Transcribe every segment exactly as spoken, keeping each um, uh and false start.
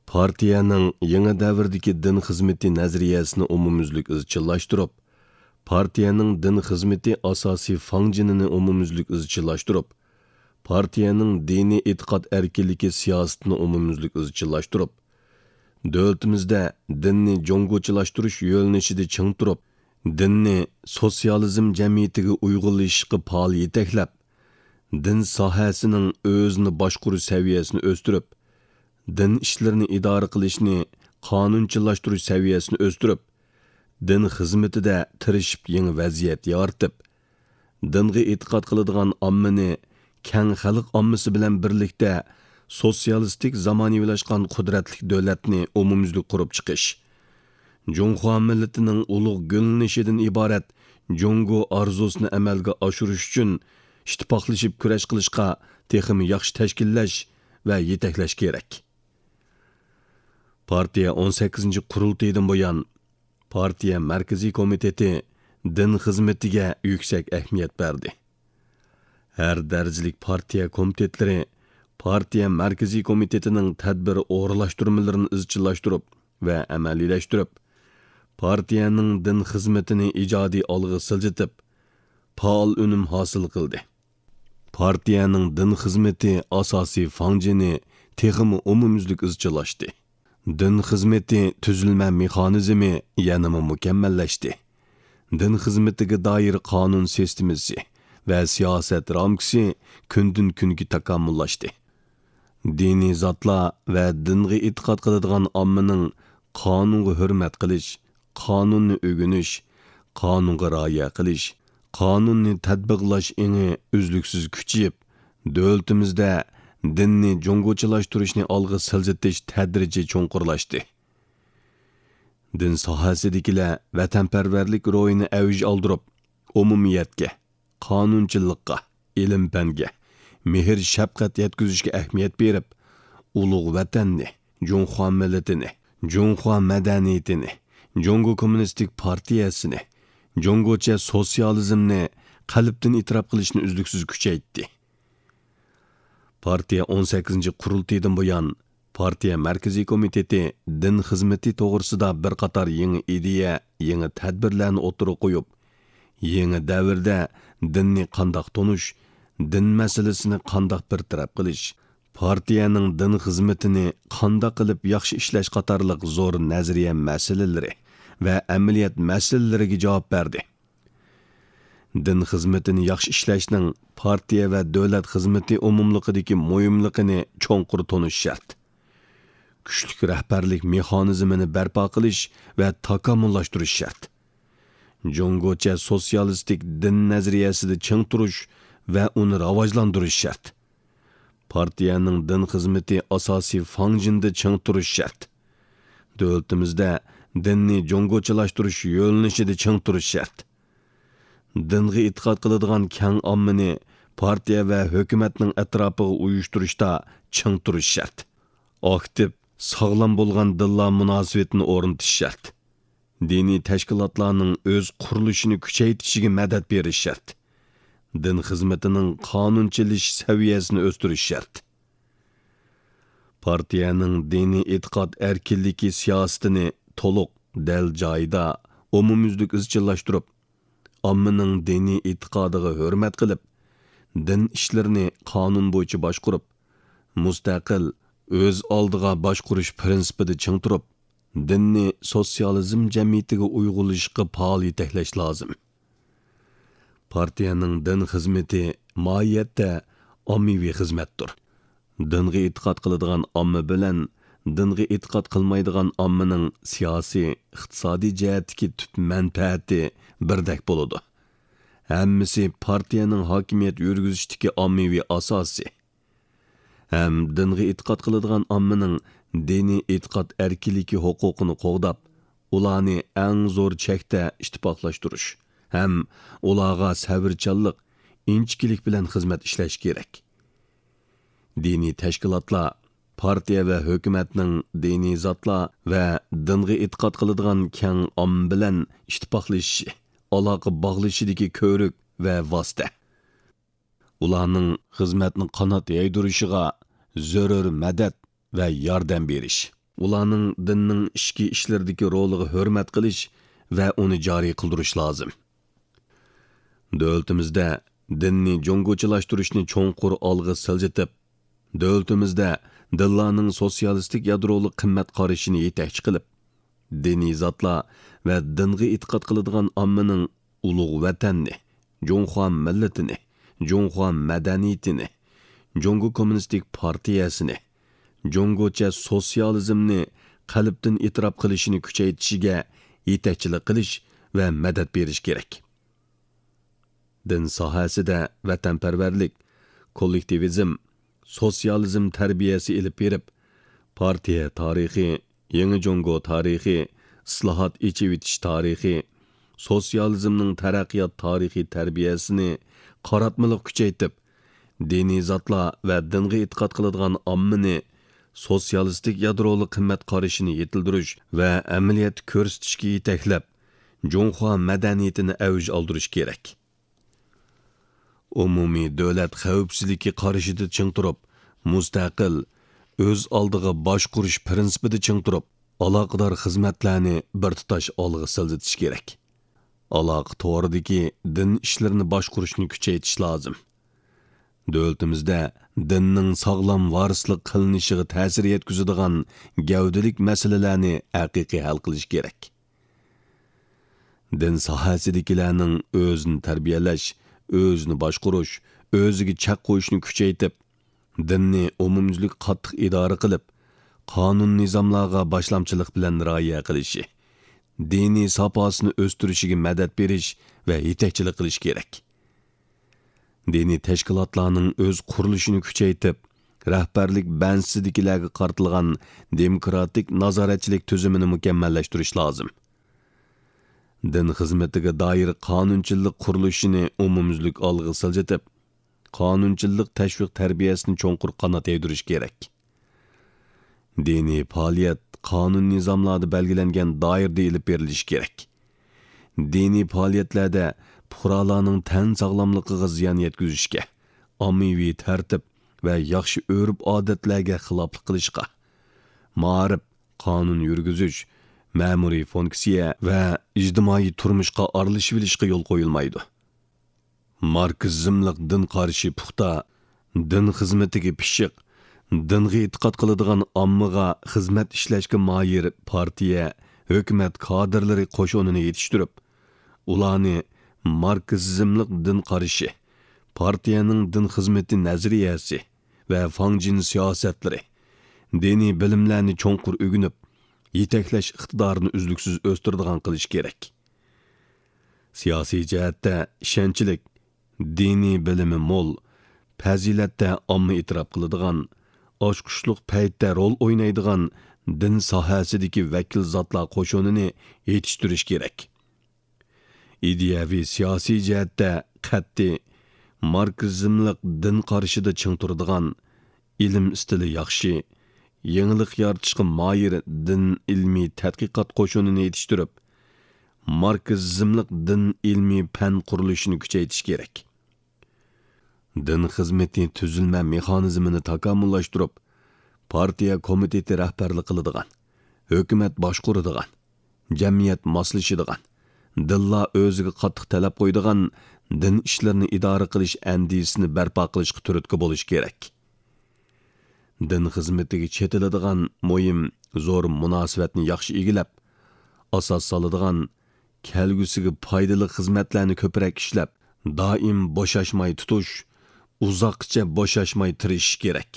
Partiyaning yangi davrdagi din xizmati nazariyasini umumyuzlik izchillashtirib, partiyaning din xizmati asosiy fanjinini umumyuzlik izchillashtirib, partiyaning diniy e'tiqod erkinligi siyosatini umumyuzlik izchillashtirib, davlatimizda dinni jongochilashtirish yo'nalishida ching turib, dinni sotsializm jamiyatiga uyg'unlashishga faol yetaklab, din sohasining o'zini boshqarish saviyasini o'stirib, din ishlarini idora qilishni qonunchilashtirish saviyasini o'stirib, din xizmatida tirishib yangi vaziyat yaratib, dinga e'tiqod qiladigan ommani keng xalq ommasi bilan birlikda sotsialistik zamonaviylashgan qudratli davlatni umumyuzlik qurib chiqish, Junxo millatining ulug' gulnishidan iborat Jungo arzusini amalga oshirish uchun ittifoqlashib kurash qilishga texmi yaxshi tashkillash va yetaklash kerak. Partiya o'n sakkizinchi qurultaydan buyon partiya markaziy komiteti din xizmatiga yuksak ahamiyat berdi. Har darajalik partiya komitetlari partiya markaziy komitetining tadbir o'g'irlashtirmalarini izchillashtirib va amaliylashtirib, partiyaning din xizmatini ijodiy olg'a siljitib, faol unum hosil qildi. Partiyaning din xizmati asosiy fanjini texmi umumyuzlik izchillashdi. Din xizmati tuzilma mexanizmi yanama mukammallashdi. Din xizmatiga doir qonun sistemasi va siyosat ramkasi kundan kunga takomillashdi. Diniy zotlar va dinga e'tiqod qiladigan ommaning qonunga hurmat qilish, qonunni o'rganish, qonunga rioya qilish, qonunni tatbiqlash eni uzluksiz kuchayib, davlatimizda dinni jongochilashtirishni olg'a siljitish tadrijiy cho'nqurlashdi. Din sohasidagilar vatanparvarlik ro'yini avj oldirib, umumiyatga, qonunchilikqa, ilm-fanga, mehr shafqat yetkazishga ahamiyat berib, ulug' vatanni, Junxo millatini, Junxo madaniyatini, Jungo kommunistik partiyasini, Jungocha sotsializmni qalbdan e'tirof qilishni uzluksiz kuchaytdi. Partiya o'n sakkizinchi qurultaydan buyon partiya markaziy komiteti din xizmati to'g'risida bir qator yangi ideya, yangi tadbirlarni o'tirib qo'yib, yangi davrda dinni qandoq tonish, din masalasini qandoq bir taraf qilish, partiyaning din xizmatini qandoq qilib yaxshi ishlash qatorliq zo'r nazariya masalalari va amaliyat masalalariga javob berdi. Din xizmatini yaxshi ishlashning partiya va davlat xizmati umumligidagi muhimligini cho'nqur tonish shart. Kuchli rahbarlik mexanizmini barpo qilish va takomillashtirish shart. Jungocha sotsialistik din nazariyasida ching turish va uni rivojlantirish shart. Partiyaning din xizmati asosiy fanjinda ching turish shart. Davlatimizda dinni jongochilashtirish yo'nalishida ching turish shart. Dinga e'tiqod qiladigan keng ommani partiya va hukumatning atrofiga uyushtirishda ching turish shart. Aktiv, sog'lom bo'lgan dinlar munosabatini o'rnatish shart. Diniy tashkilotlarning o'z qurilishini kuchaytirishiga madad berish shart. Din xizmatining qonunchilik saviyasini o'stirish shart. Partiyaning diniy e'tiqod erkinligi siyosatini to'liq dal joyida umumyuzlik izchillashtirib, ommaning diniy e'tiqodiga hurmat qilib, din ishlarini qonun bo'yicha boshqarib, mustaqil o'z oldiga boshqarish prinsipida ching turib, dinni sotsializm jamiyatiga uyg'unlashishga faol yetaklash lozim. Partiyaning din xizmati mohiyatda ommaviy xizmatdir. Dinga e'tiqod qiladigan omma bilan dinga e'tiqod qilmaydigan ommaning siyosiy, iqtisodiy jihatdagi tut manfaati birdek bo'ladi. Hammasi partiyaning hokimiyat yurgizishdagi ommaviy asosi. Ham dinga e'tiqod qiladigan ommaning diniy e'tiqod erkinligi huquqini qo'g'dab, ularni eng zo'r chekda ittifoqlashtirish, ham ularga sabrchanlik, inchkilik bilan xizmat ishlash kerak. Diniy tashkilotlar, partiya va hukumatning diniy zotlar va dinga e'tiqod qiladigan keng omma bilan ittifoqlashishi, aloqa bog'lashidagi ko'rik va vosita. Ularning xizmatni qanot yaydirishiga zarur madad va yordam berish. ularning dinning ishki ishlardagi roliga hurmat qilish va uni joriy qildirish lozim. Davlatimizda dinni jongochilashtirishni cho'nqur olg'a siljitib, davlatimizda dinlarning sotsialistik yadroli qimmat qarashini yetakchi qilib, diniy zotlar va dinga e'tiqod qiladigan ommaning ulug' vatanni, Jonghua millatini, Jonghua madaniyatini, Jongo kommunistik partiyasini, Jongocha sotsializmni qalbdan e'tirof qilishini kuchaytirishiga yetakchilik qilish va madad berish kerak. Din sohasida vatanparvarlik, kollektivizm, sotsializm tarbiyasi ilib berib, partiya tarixi, yangi Jongo tarixi, islohot echivitish tarixi, sotsializmning taraqqiyot tarixi tarbiyasini qaratmaliq kuchaytib, diniy zotlar va dinga e'tiqod qiladigan ommani sotsialistik yadroli qimmat qarashini yetildirish va amaliyat ko'rsatishga yetaklab, Jonghua madaniyatini avj oldirish kerak. Umumiy davlat xavfsizligi qarashida ching turib, mustaqil, o'z oldiga boshqurish prinsipida ching turib, aloqador xizmatlarni bir tutash olg'a siljitish kerak. Aloqa to'g'ridagi din ishlarini boshqurishni kuchaytirish lozim. Davlatimizda dinning sog'lom varislik qilinishiga ta'sir yetkazadigan gavdalik masalalarni haqiqiy hal qilish kerak. Din sohasidagilarning o'zini tarbiyalash, o'zini boshqurish, o'ziga chaq qo'yishni kuchaytib, dinni umumyuzlik qattiq idora qilib, qonun nizomlarga boshlamchilik bilan rioya qilishi, diniy saposini o'stirishiga madad berish va yetakchilik qilish kerak. Diniy tashkilotlarning o'z qurilishini kuchaytib, rahbarlik bansidikilarga qartilgan demokratik nazoratchilik tuzumini mukammallashtirish lozim. Din xizmatiga doir qonunchilik qurilishini umumyuzlik olg'a siljitib, qonunchilik tashviq tarbiyasini cho'nqur qanot yaytirish kerak. Diniy faoliyat qonun nizomlarida belgilangan doirada ilib berilishi kerak. Diniy faoliyatlarda fuqarolarning tan sog'lomligiga ziyon yetkazishga, ommaviy tartib va yaxshi urf-odatlarga xiloflik qilishga, ma'rif, qonun yurgizish, ma'muriy funksiya va ijtimoiy turmushga aralashishga yo'l qo'yilmaydi. Marksizmlik din qarashi puxta, din xizmatiga pishiq, dinga e'tiqod qiladigan ommaga xizmat ishlashga moyil partiya, hukumat kadrlari qo'shonini yetishtirib, ularni Marksizmlik din qarashi, partiyaning din xizmati nazariyasi va fangjin siyosatlari, diniy bilimlarni cho'nqur o'rganib, yetaklash iqtidorini uzluksiz o'stiradigan qilish kerak. Siyosiy jihatda ishonchlik, diniy bilimi mo'l, fazilatda omma e'tirof qiladigan, ochqishliq paytda rol o'ynaydigan din sohasidagi vakil zotlar qo'shonini yetishtirish kerak. Ideyaviy siyosiy jihatda qat'iy marksizmlik din qarashida ching turadigan, ilm stili yaxshi, yangilik yaratishga moyil din ilmiy tadqiqot qo'shonini yetishtirib, marksizmlik din ilmiy fan qurilishini kuchaytirish kerak. Din xizmati tuzilma mexanizmini takomillashtirib, partiya komiteti rahbarlik qiladigan, hukumat boshquradigan, jamiyat moslashadigan, dinlar o'ziga qattiq talab qo'ydigan din ishlarini idora qilish andisini barpo qilishga turtki bo'lish kerak. Din xizmatiga chetiladigan muhim zo'r munosabatni yaxshi egilab, asos soladigan, kelgusiga foydali xizmatlarni ko'proq ishlab, doim bo'shashmay tutish, uzoqcha bo'shashmay tirishish kerak.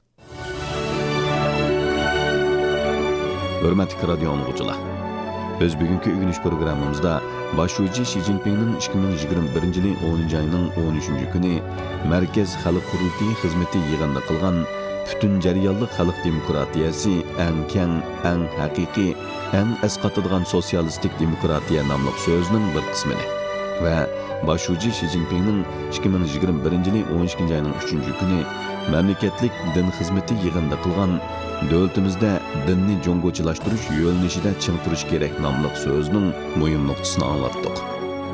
Hurmatli radio anglag'uchilar, biz bugungi o'rganish programmamizda boshlovchi Xi Jinpingning ikki ming yigirma birinchi yil o'ninchi oyning o'n uchinchi kuni Markaz xalq qurultiyi xizmati yig'inida qilgan butun jarayonli xalq demokratiyasi eng keng, eng haqiqiy, eng asqatadigan sotsialistik demokratiya nomli so'zining bir qismini va boshlovchi Xi Jinpingning ikki ming yigirma birinchi yil o'n ikkinchi oyning uchinchi kuni mamlakatlik din xizmati yig'inida qilgan davlatimizda dinni jongochilashtirish yo'nalishida ching turish kerak nomli so'zining muhim nuqtasini anglatdik.